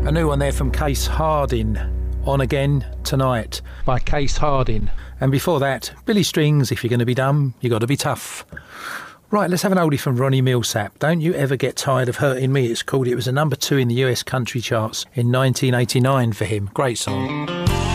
A new one there from Case Harding, On Again Tonight by Case Harding. And before that, Billy Strings, If You're Going to Be Dumb, You Got to Be Tough. Right, let's have an oldie from Ronnie Milsap. Don't You Ever Get Tired of Hurting Me, it's called. It was a number 2 in the US country charts in 1989 for him. Great song.